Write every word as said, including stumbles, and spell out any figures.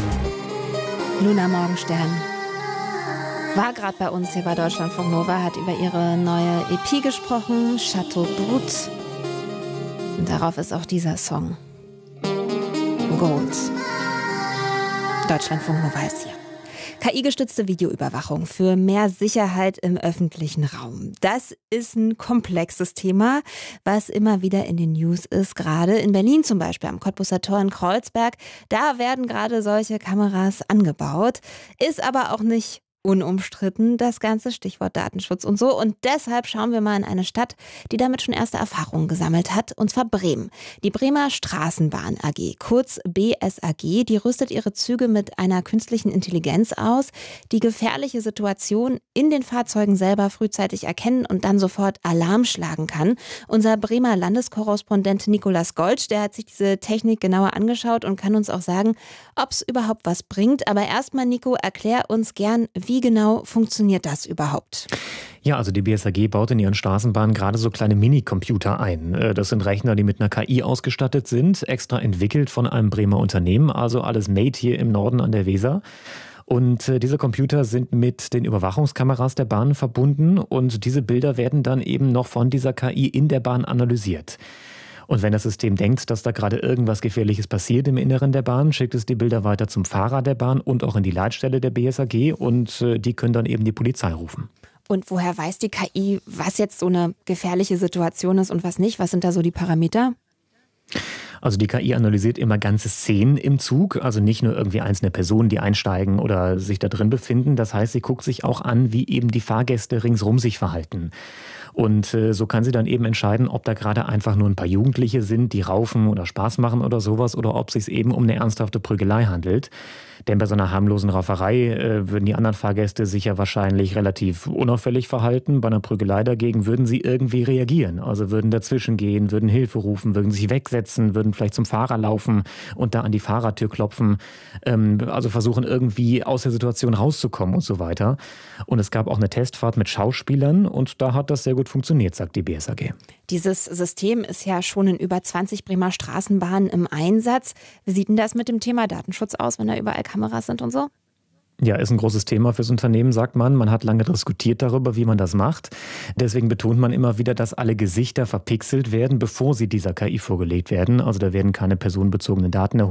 Luna Morgenstern war gerade bei uns hier bei Deutschlandfunk Nova, hat über ihre neue E P gesprochen, Chateau Brut. Und darauf ist auch dieser Song. Gold. Deutschlandfunk Nova ist hier. K I-gestützte Videoüberwachung für mehr Sicherheit im öffentlichen Raum. Das ist ein komplexes Thema, was immer wieder in den News ist. Gerade in Berlin zum Beispiel, am Cottbusser Tor in Kreuzberg. Da werden gerade solche Kameras angebaut. Ist aber auch nicht unumstritten, das ganze Stichwort Datenschutz und so. Und deshalb schauen wir mal in eine Stadt, die damit schon erste Erfahrungen gesammelt hat, und zwar Bremen. Die Bremer Straßenbahn A G, kurz B S A G, die rüstet ihre Züge mit einer künstlichen Intelligenz aus, die gefährliche Situationen in den Fahrzeugen selber frühzeitig erkennen und dann sofort Alarm schlagen kann. Unser Bremer Landeskorrespondent Nicolas Goltsch, der hat sich diese Technik genauer angeschaut und kann uns auch sagen, ob es überhaupt was bringt. Aber erstmal, Nico, erklär uns gern, wie Wie genau funktioniert das überhaupt? Ja, also die B S A G baut in ihren Straßenbahnen gerade so kleine Minicomputer ein. Das sind Rechner, die mit einer K I ausgestattet sind, extra entwickelt von einem Bremer Unternehmen, also alles made hier im Norden an der Weser. Und äh, diese Computer sind mit den Überwachungskameras der Bahn verbunden und diese Bilder werden dann eben noch von dieser K I in der Bahn analysiert. Und wenn das System denkt, dass da gerade irgendwas Gefährliches passiert im Inneren der Bahn, schickt es die Bilder weiter zum Fahrer der Bahn und auch in die Leitstelle der B S A G und äh, die können dann eben die Polizei rufen. Und woher weiß die K I, was jetzt so eine gefährliche Situation ist und was nicht? Was sind da so die Parameter? Also die K I analysiert immer ganze Szenen im Zug, also nicht nur irgendwie einzelne Personen, die einsteigen oder sich da drin befinden. Das heißt, sie guckt sich auch an, wie eben die Fahrgäste ringsrum sich verhalten. Und äh, so kann sie dann eben entscheiden, ob da gerade einfach nur ein paar Jugendliche sind, die raufen oder Spaß machen oder sowas, oder ob es sich eben um eine ernsthafte Prügelei handelt. Denn bei so einer harmlosen Rauferei äh, würden die anderen Fahrgäste sich ja wahrscheinlich relativ unauffällig verhalten. Bei einer Prügelei dagegen würden sie irgendwie reagieren. Also würden dazwischen gehen, würden Hilfe rufen, würden sich wegsetzen, würden vielleicht zum Fahrer laufen und da an die Fahrertür klopfen. Ähm, also versuchen irgendwie aus der Situation rauszukommen und so weiter. Und es gab auch eine Testfahrt mit Schauspielern und da hat das sehr gut funktioniert, sagt die B S A G. Dieses System ist ja schon in über zwanzig Bremer Straßenbahnen im Einsatz. Wie sieht denn das mit dem Thema Datenschutz aus, wenn da überall Kameras sind und so? Ja, ist ein großes Thema fürs Unternehmen, sagt man. Man hat lange diskutiert darüber, wie man das macht. Deswegen betont man immer wieder, dass alle Gesichter verpixelt werden, bevor sie dieser K I vorgelegt werden. Also da werden keine personenbezogenen Daten erhoben.